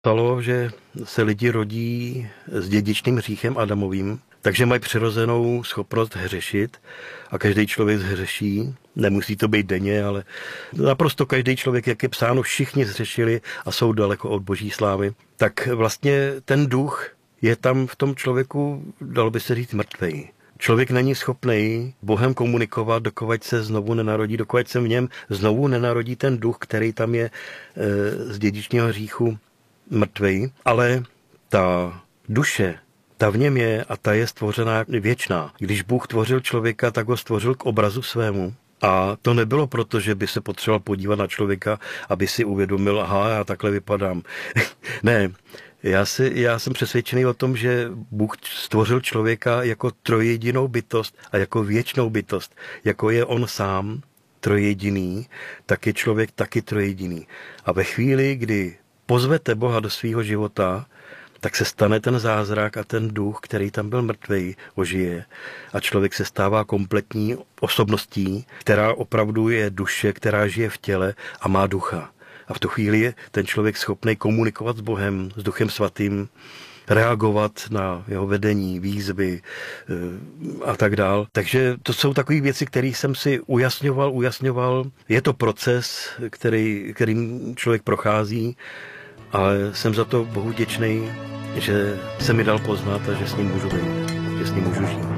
Stalo, že se lidi rodí s dědičným hříchem Adamovým, takže mají přirozenou schopnost hřešit a každý člověk zhřeší. Nemusí to být denně, ale naprosto každý člověk, jak je psáno, všichni zhřešili a jsou daleko od boží slávy. Tak vlastně ten duch je tam v tom člověku, dalo by se říct, mrtvej. Člověk není schopný Bohem komunikovat, dokud se znovu nenarodí, dokud se v něm znovu nenarodí ten duch, který tam je z dědičného hříchu mrtvej, ale ta duše, ta v něm je a ta je stvořená věčná. Když Bůh tvořil člověka, tak ho stvořil k obrazu svému. A to nebylo proto, že by se potřeboval podívat na člověka, aby si uvědomil, aha, já takhle vypadám. Ne, já jsem přesvědčený o tom, že Bůh stvořil člověka jako trojjedinou bytost a jako věčnou bytost. Jako je on sám trojjediný, tak je člověk taky trojjediný. A ve chvíli, kdy pozvete Boha do svého života, tak se stane ten zázrak a ten duch, který tam byl mrtvej, ožije. A člověk se stává kompletní osobností, která opravdu je duše, která žije v těle a má ducha. A v tu chvíli je ten člověk schopný komunikovat s Bohem, s Duchem Svatým, reagovat na jeho vedení, výzvy a tak dál. Takže to jsou takové věci, které jsem si ujasňoval. Je to proces, kterým člověk prochází, ale jsem za to Bohu vděčný, že se mi dal poznat a že s ním můžu být, že s ním můžu žít.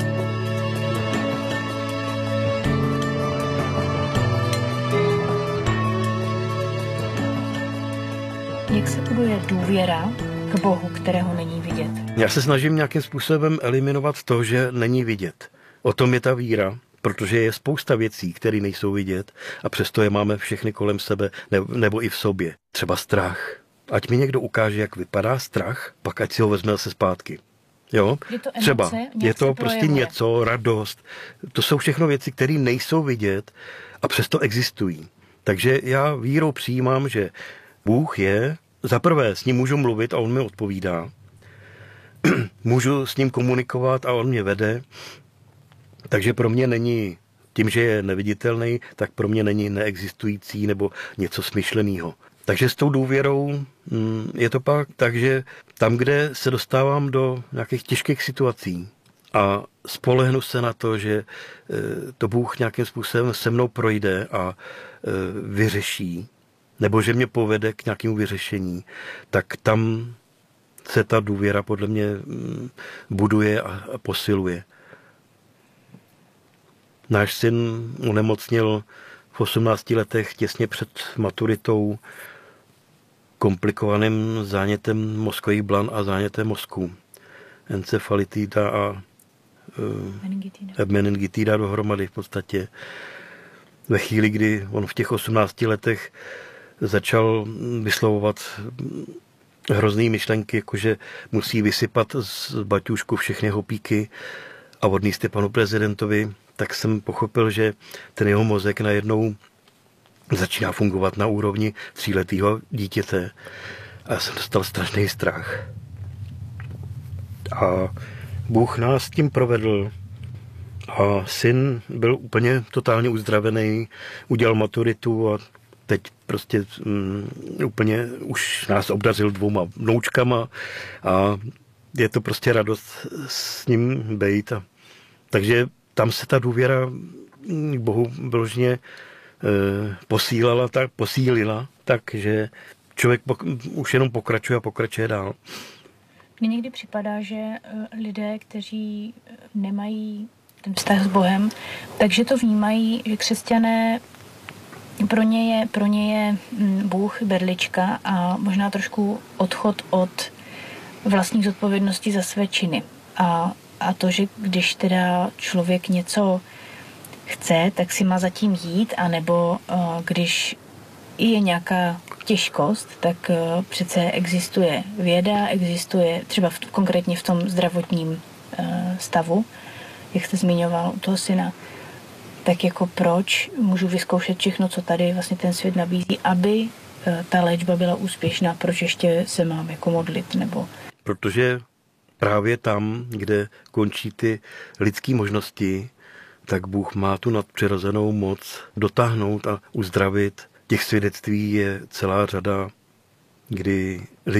Jak se buduje důvěra k Bohu, kterého není vidět? Já se snažím nějakým způsobem eliminovat to, že není vidět. O tom je ta víra, protože je spousta věcí, které nejsou vidět a přesto je máme všechny kolem sebe nebo i v sobě. Třeba strach. Ať mi někdo ukáže, jak vypadá strach, pak ať si ho vezme zase zpátky. Jo? Je to emoce, třeba je to prostě něco, radost. To jsou všechno věci, které nejsou vidět a přesto existují. Takže já vírou přijímám, že Bůh je, za prvé s ním můžu mluvit a on mi odpovídá. Můžu s ním komunikovat a on mě vede. Takže pro mě není, tím, že je neviditelný, tak pro mě není neexistující nebo něco smyšleného. Takže s tou důvěrou je to pak tak, že tam, kde se dostávám do nějakých těžkých situací a spolehnu se na to, že to Bůh nějakým způsobem se mnou projde a vyřeší, nebo že mě povede k nějakému vyřešení, tak tam se ta důvěra podle mě buduje a posiluje. Náš syn onemocněl v 18 letech těsně před maturitou komplikovaným zánětem mozkových blan a zánětem mozku. Encefalitida a meningitida dohromady v podstatě. Ve chvíli, kdy on v těch 18 letech začal vyslovovat hrozný myšlenky, jakože musí vysypat z baťůžku všechny hopíky a odníst je panu prezidentovi, tak jsem pochopil, že ten jeho mozek najednou začíná fungovat na úrovni 3letého dítěte. A já jsem dostal strašný strach. A Bůh nás tím provedl. A syn byl úplně totálně uzdravený, udělal maturitu a teď prostě úplně už nás obdařil 2 vnoučkama a je to prostě radost s ním bejt. Takže tam se ta důvěra k Bohu vyloženě posílila, takže člověk už jenom pokračuje dál. Mně někdy připadá, že lidé, kteří nemají ten vztah s Bohem, takže to vnímají, že křesťané, pro ně je Bůh berlička a možná trošku odchod od vlastních zodpovědností za své činy. A to, že když teda člověk něco chce, tak si má zatím jít, anebo když je nějaká těžkost, tak přece existuje věda, existuje třeba konkrétně v tom zdravotním stavu, jak jste zmiňoval u toho syna, tak jako proč můžu vyzkoušet všechno, co tady vlastně ten svět nabízí, aby ta léčba byla úspěšná, proč ještě se mám jako modlit, nebo... Protože právě tam, kde končí ty lidské možnosti, tak Bůh má tu nadpřirozenou moc dotáhnout a uzdravit. Těch svědectví je celá řada. kdy